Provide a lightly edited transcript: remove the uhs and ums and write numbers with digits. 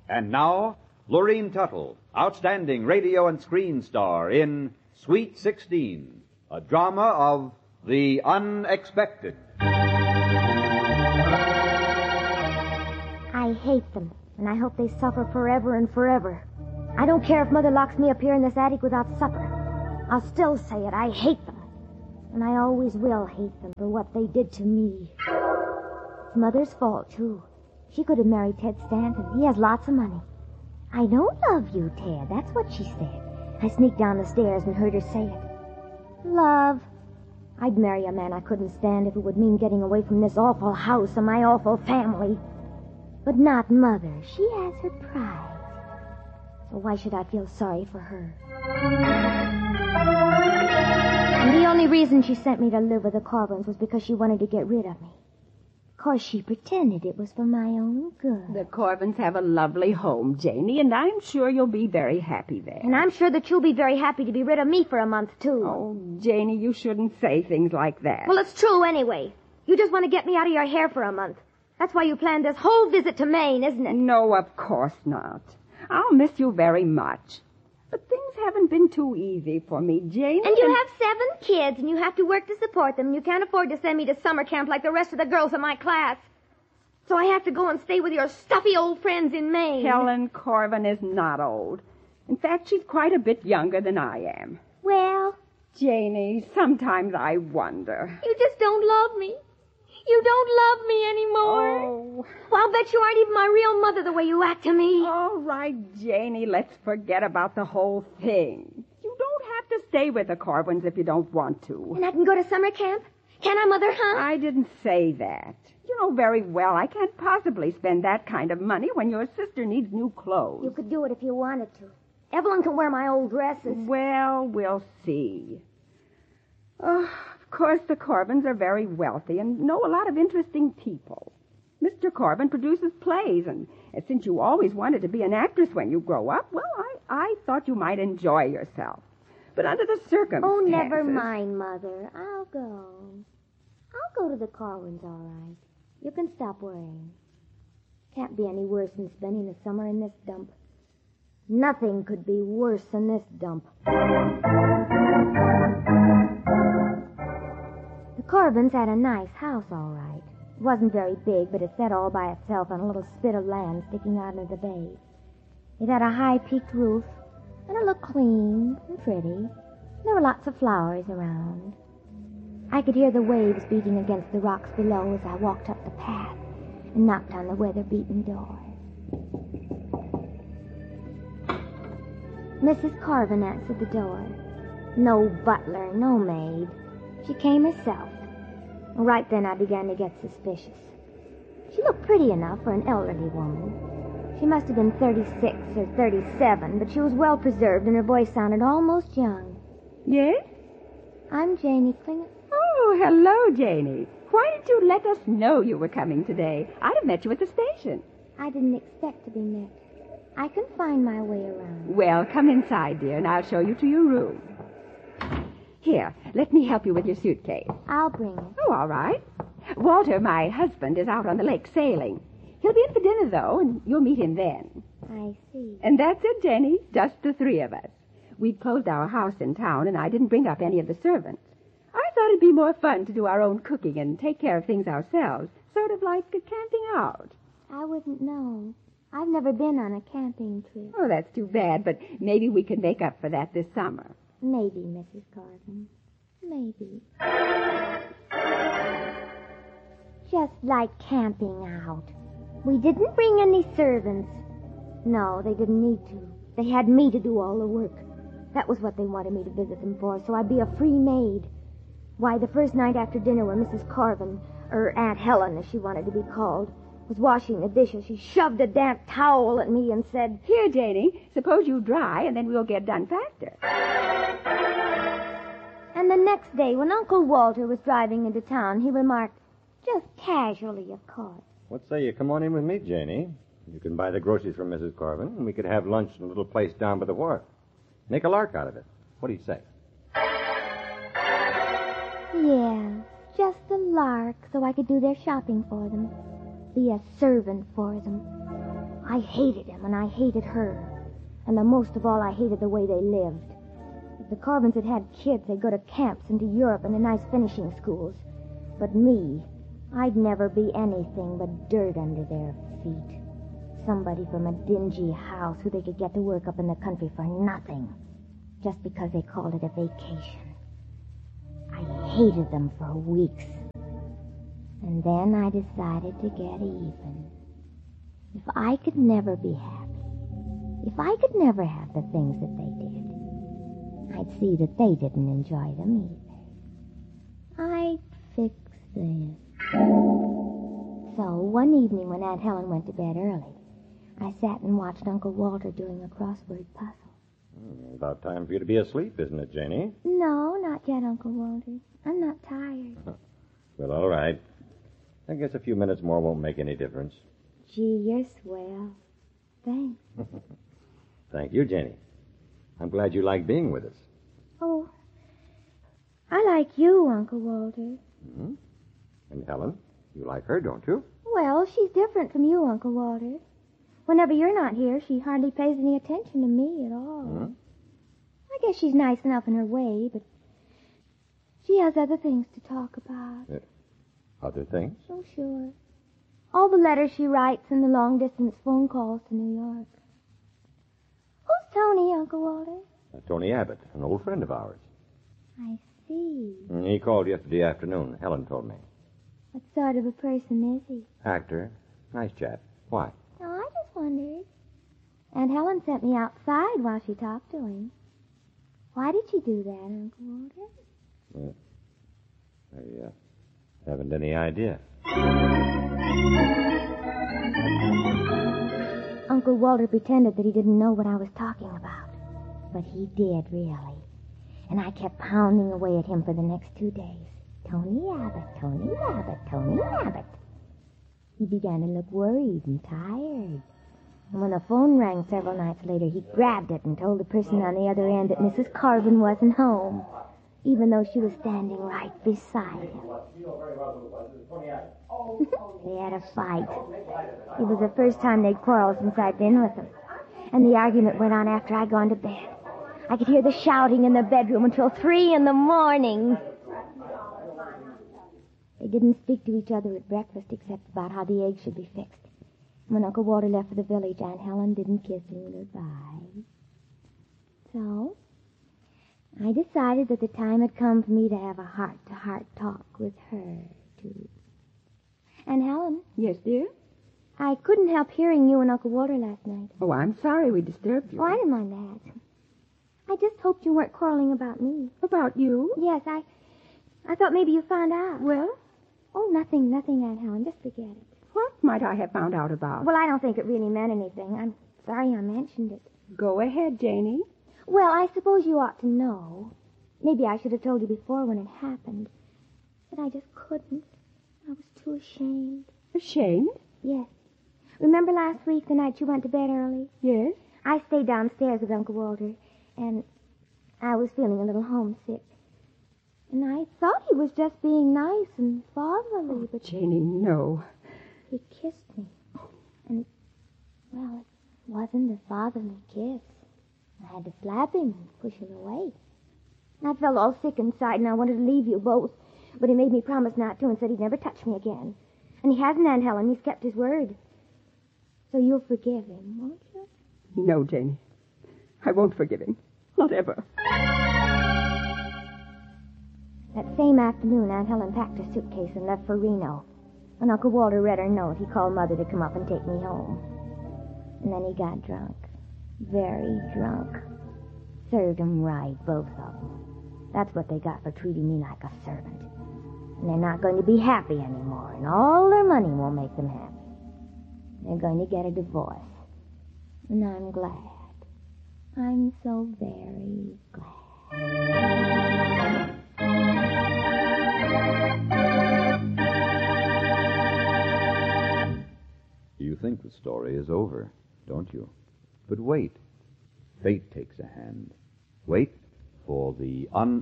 And now, Lurene Tuttle, outstanding radio and screen star in Sweet 16, a drama of the unexpected. I hate them, and I hope they suffer forever and forever. I don't care if Mother locks me up here in this attic without supper. I'll still say it. I hate them. And I always will hate them for what they did to me. It's Mother's fault, too. She could have married Ted Stanton. He has lots of money. I don't love you, Ted. That's what she said. I sneaked down the stairs and heard her say it. Love. I'd marry a man I couldn't stand if it would mean getting away from this awful house and my awful family. But not Mother. She has her pride. So why should I feel sorry for her? And the only reason she sent me to live with the Corvins was because she wanted to get rid of me. Of course, she pretended it was for my own good. The Corvins have a lovely home, Janie, and I'm sure you'll be very happy there. And I'm sure that you'll be very happy to be rid of me for a month, too. Oh, Janie, you shouldn't say things like that. Well, it's true anyway. You just want to get me out of your hair for a month. That's why you planned this whole visit to Maine, isn't it? No, of course not. I'll miss you very much. But things haven't been too easy for me, Janie. And you have 7 kids, and you have to work to support them, and you can't afford to send me to summer camp like the rest of the girls in my class. So I have to go and stay with your stuffy old friends in Maine. Helen Corvin is not old. In fact, she's quite a bit younger than I am. Well? Janie, sometimes I wonder. You just don't love me. You don't love me anymore. Oh. Well, I'll bet you aren't even my real mother the way you act to me. All right, Janie, let's forget about the whole thing. You don't have to stay with the Corvins if you don't want to. And I can go to summer camp? Can I, Mother, huh? I didn't say that. You know very well I can't possibly spend that kind of money when your sister needs new clothes. You could do it if you wanted to. Evelyn can wear my old dresses. Well, we'll see. Of course, the Corvins are very wealthy and know a lot of interesting people. Mr. Corvin produces plays, and since you always wanted to be an actress when you grow up, well, I thought you might enjoy yourself. But under the circumstances... Oh, never mind, Mother. I'll go. I'll go to the Corvins, all right. You can stop worrying. Can't be any worse than spending the summer in this dump. Nothing could be worse than this dump. The Corvins had a nice house, all right. It wasn't very big, but it sat all by itself on a little spit of land sticking out into the bay. It had a high-peaked roof, and it looked clean and pretty. There were lots of flowers around. I could hear the waves beating against the rocks below as I walked up the path and knocked on the weather-beaten door. Mrs. Corvin answered the door. No butler, no maid. She came herself. Right then I began to get suspicious. She looked pretty enough for an elderly woman. She must have been 36 or 37, but she was well preserved and her voice sounded almost young. Yes? I'm Janie Klinger. Oh, hello, Janie. Why didn't you let us know you were coming today? I'd have met you at the station. I didn't expect to be met. I can find my way around. Well, come inside, dear, and I'll show you to your room. Here, let me help you with your suitcase. I'll bring it. Oh, all right. Walter, my husband, is out on the lake sailing. He'll be in for dinner, though, and you'll meet him then. I see. And that's it, Jenny, just the 3 of us. We'd closed our house in town, and I didn't bring up any of the servants. I thought it'd be more fun to do our own cooking and take care of things ourselves, sort of like camping out. I wouldn't know. I've never been on a camping trip. Oh, that's too bad, but maybe we can make up for that this summer. Maybe, Mrs. Corvin. Maybe. Just like camping out. We didn't bring any servants. No, they didn't need to. They had me to do all the work. That was what they wanted me to visit them for, so I'd be a free maid. Why, the first night after dinner when Mrs. Corvin, or Aunt Helen as she wanted to be called, was washing the dishes, she shoved a damp towel at me and said, "Here, Janie, suppose you dry, and then we'll get done faster." And the next day, when Uncle Walter was driving into town, he remarked, just casually, of course, What say you come on in with me, Janie? You can buy the groceries from Mrs. Corvin, and we could have lunch in a little place down by the wharf. Make a lark out of it. What do you say? Yeah, just a lark so I could do their shopping for them. Be a servant for them. I I hated him, and I hated her. And the most of all, I hated the way they lived. If the Corbins had had kids, they'd go to camps and to Europe and to nice finishing schools. But me, I'd never be anything but dirt under their feet. Somebody from a dingy house who they could get to work up in the country for nothing, just because they called it a vacation. I hated them for weeks. And then I decided to get even. If I could never be happy, if I could never have the things that they did, I'd see that they didn't enjoy them either. I'd fix this. So one evening when Aunt Helen went to bed early, I sat and watched Uncle Walter doing a crossword puzzle. About time for you to be asleep, isn't it, Janie? No, not yet, Uncle Walter. I'm not tired. Well, all right. I guess a few minutes more won't make any difference. Gee, you're swell. Thanks. Thank you, Janie. I'm glad you like being with us. Oh, I like you, Uncle Walter. Mm-hmm. And Helen, you like her, don't you? Well, she's different from you, Uncle Walter. Whenever you're not here, she hardly pays any attention to me at all. Hmm? I guess she's nice enough in her way, but she has other things to talk about. Other things? Oh, sure. All the letters she writes and the long-distance phone calls to New York. Who's Tony, Uncle Walter? Tony Abbott, an old friend of ours. I see. He called yesterday afternoon. Helen told me. What sort of a person is he? Actor. Nice chap. Why? Oh, I just wondered. Aunt Helen sent me outside while she talked to him. Why did she do that, Uncle Walter? I haven't any idea. Uncle Walter pretended that he didn't know what I was talking about. But he did, really. And I kept pounding away at him for the next 2 days. Tony Abbott, Tony Abbott, Tony Abbott. He began to look worried and tired. And when the phone rang several nights later, he grabbed it and told the person on the other end that Mrs. Corbin wasn't home, even though she was standing right beside him. They had a fight. It was the first time they'd quarreled since I'd been with them. And the argument went on after I'd gone to bed. I could hear the shouting in the bedroom until 3 a.m. They didn't speak to each other at breakfast except about how the eggs should be fixed. When Uncle Walter left for the village, Aunt Helen didn't kiss him goodbye. So, I decided that the time had come for me to have a heart-to-heart talk with her, too. Aunt Helen? Yes, dear? I couldn't help hearing you and Uncle Walter last night. Oh, I'm sorry we disturbed you. Oh, I didn't mind that. I just hoped you weren't quarreling about me. About you? Yes, I thought maybe you found out. Well? Oh, nothing, Aunt Helen. Just forget it. What might I have found out about? Well, I don't think it really meant anything. I'm sorry I mentioned it. Go ahead, Janie. Well, I suppose you ought to know. Maybe I should have told you before when it happened. But I just couldn't. I was too ashamed. Ashamed? Yes. Remember last week, the night you went to bed early? Yes. I stayed downstairs with Uncle Walter, and I was feeling a little homesick. And I thought he was just being nice and fatherly, but... Janie, no. He kissed me. And, well, it wasn't a fatherly kiss. I had to slap him and push him away. I felt all sick inside, and I wanted to leave you both. But he made me promise not to and said he'd never touch me again. And he hasn't, Aunt Helen. He's kept his word. So you'll forgive him, won't you? No, Janie. I won't forgive him. Not ever. That same afternoon, Aunt Helen packed her suitcase and left for Reno. When Uncle Walter read her note, he called Mother to come up and take me home. And then he got drunk. Very drunk. Served 'em right, both of them. That's what they got for treating me like a servant. And they're not going to be happy anymore, and all their money won't make them happy. They're going to get a divorce. And I'm glad. I'm so very glad. You think the story is over, don't you? But wait. Fate takes a hand. Wait for the